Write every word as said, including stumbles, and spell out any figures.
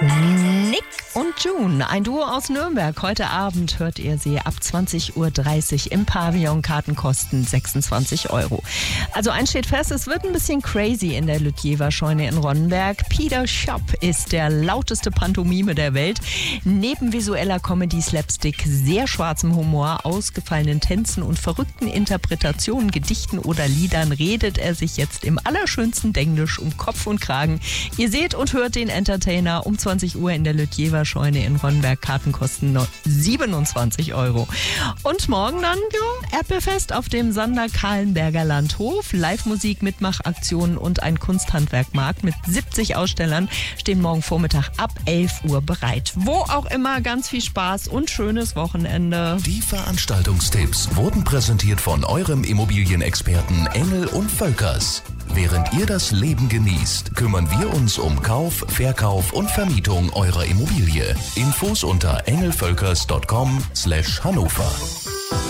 Nick und June, ein Duo aus Nürnberg. Heute Abend hört ihr sie ab zwanzig Uhr dreißig im Pavillon. Karten kosten sechsundzwanzig Euro. Also eins steht fest, es wird ein bisschen crazy in der Lütjewa-Scheune in Ronnenberg. Peter Schopp ist der lauteste Pantomime der Welt. Neben visueller Comedy, Slapstick, sehr schwarzem Humor, ausgefallenen Tänzen und verrückten Interpretationen, Gedichten oder Liedern redet er sich jetzt im allerschönsten Denglisch um Kopf und Kragen. Ihr seht und hört den Entertainer um zwanzig Uhr in der Lütjewa-Scheune in Ronnenberg. Karten kosten siebenundzwanzig Euro. Und morgen dann, ja, Erdbeerfest auf dem Sander-Kahlenberger Landhof. Live-Musik, Mitmachaktionen und ein Kunsthandwerkmarkt mit siebzig Ausstellern stehen morgen Vormittag ab elf Uhr bereit. Wo auch immer, ganz viel Spaß und schönes Wochenende. Die Veranstaltungstipps wurden präsentiert von eurem Immobilienexperten Engel und Völkers. Während ihr das Leben genießt, kümmern wir uns um Kauf, Verkauf und Vermietung eurer Immobilie. Infos unter engelvölkers punkt com slash Hannover.